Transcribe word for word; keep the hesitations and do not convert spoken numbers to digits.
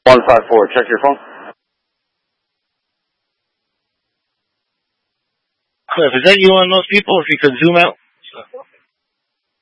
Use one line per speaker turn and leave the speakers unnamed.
one five four, check your phone.
Cliff, is that you on those people? If you could zoom out.